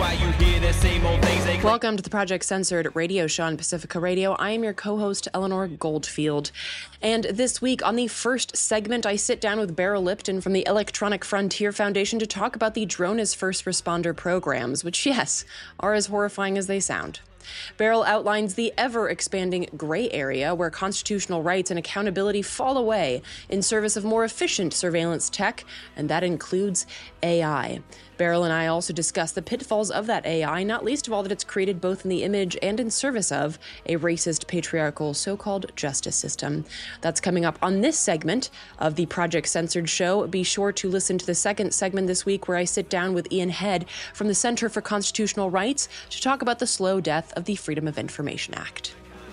why you hear that same old things they claim. Welcome to the Project Censored radio show on Pacifica Radio. I am your co-host, Eleanor Goldfield. And this week, on the first segment, I sit down with Beryl Lipton from the Electronic Frontier Foundation to talk about the Drone as First Responder programs, which, yes, are as horrifying as they sound. Beryl outlines the ever-expanding gray area where constitutional rights and accountability fall away in service of more efficient surveillance tech, and that includes AI. Beryl and I also discuss the pitfalls of that AI, not least of all that it's created both in the image and in service of a racist, patriarchal, so-called justice system. That's coming up on this segment of the Project Censored show. Be sure to listen to the second segment this week where I sit down with Ian Head from the Center for Constitutional Rights to talk about the slow death of the Freedom of Information Act.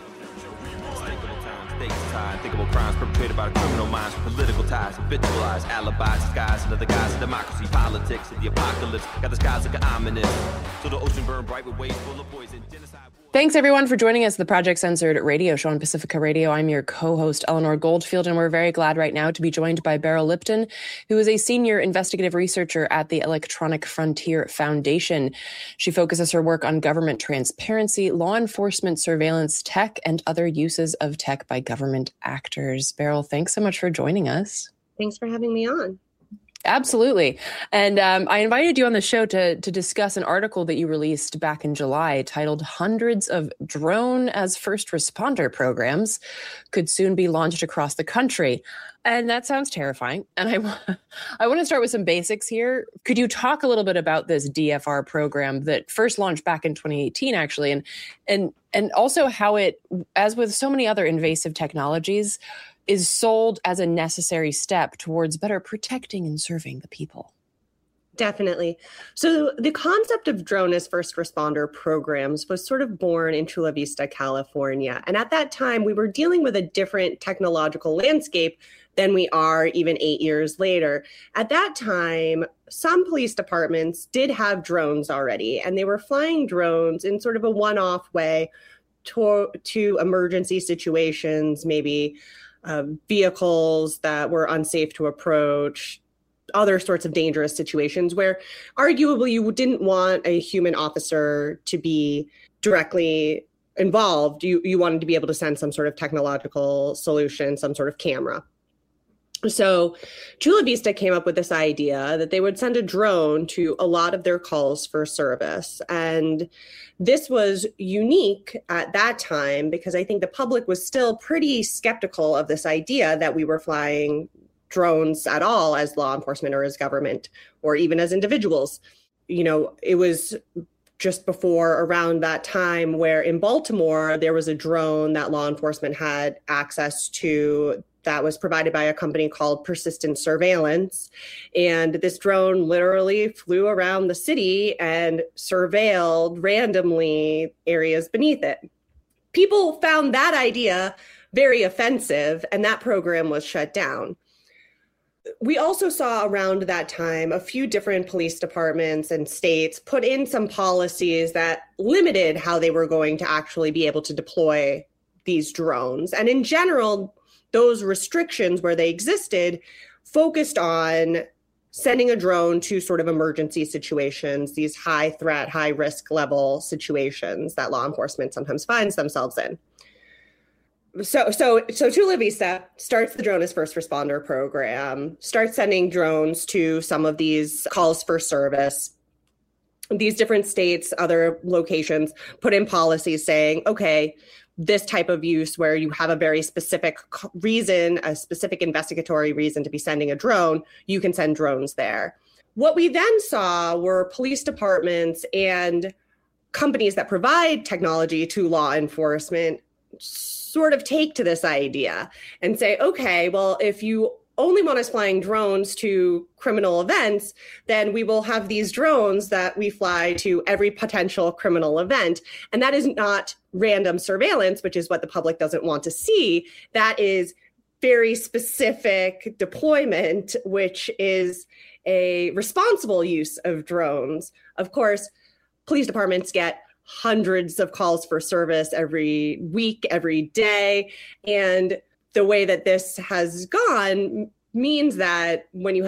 Thinkable crimes perpetrated by criminal minds, political ties, habitualized alibis, disguised under the guise of democracy, politics, and the apocalypse. Got the skies looking ominous, so the ocean burned bright with waves full of poison, genocide. Thanks, everyone, for joining us at the Project Censored radio show on Pacifica Radio. I'm your co-host, Eleanor Goldfield, and we're very glad right now to be joined by Beryl Lipton, who is a senior investigative researcher at the Electronic Frontier Foundation. She focuses her work on government transparency, law enforcement, surveillance tech, and other uses of tech by government actors. Beryl, thanks so much for joining us. Thanks for having me on. Absolutely. And I invited you on the show to discuss an article that you released back in July titled Hundreds of Drone as First Responder Programs Could Soon Be Launched Across the Country. And that sounds terrifying. And I want to start with some basics here. Could you talk a little bit about this DFR program that first launched back in 2018, actually, and also how it, as with so many other invasive technologies, is sold as a necessary step towards better protecting and serving the people? Definitely. So the concept of drone as first responder programs was sort of born in Chula Vista, California. And at that time, we were dealing with a different technological landscape than we are even 8 years later. At that time, some police departments did have drones already, and they were flying drones in sort of a one-off way to emergency situations, maybe vehicles that were unsafe to approach, other sorts of dangerous situations where arguably you didn't want a human officer to be directly involved. You wanted to be able to send some sort of technological solution, some sort of camera. So Chula Vista came up with this idea that they would send a drone to a lot of their calls for service. And this was unique at that time because I think the public was still pretty skeptical of this idea that we were flying drones at all as law enforcement or as government or even as individuals. You know, it was just before around that time where in Baltimore, there was a drone that law enforcement had access to that was provided by a company called Persistent Surveillance. And this drone literally flew around the city and surveilled randomly areas beneath it. People found that idea very offensive, and that program was shut down. We also saw around that time a few different police departments and states put in some policies that limited how they were going to actually be able to deploy these drones. And in general, those restrictions where they existed focused on sending a drone to sort of emergency situations, these high threat, high risk level situations that law enforcement sometimes finds themselves in. So Chula Vista starts the Drone as First Responder program, starts sending drones to some of these calls for service. These different states, other locations put in policies saying, okay, this type of use where you have a very specific reason, a specific investigatory reason to be sending a drone, you can send drones there. What we then saw were police departments and companies that provide technology to law enforcement sort of take to this idea and say, okay, well, if you only want us flying drones to criminal events, then we will have these drones that we fly to every potential criminal event. And that is not random surveillance, which is what the public doesn't want to see. That is very specific deployment, which is a responsible use of drones. Of course, police departments get hundreds of calls for service every week, every day. And the way that this has gone means that when you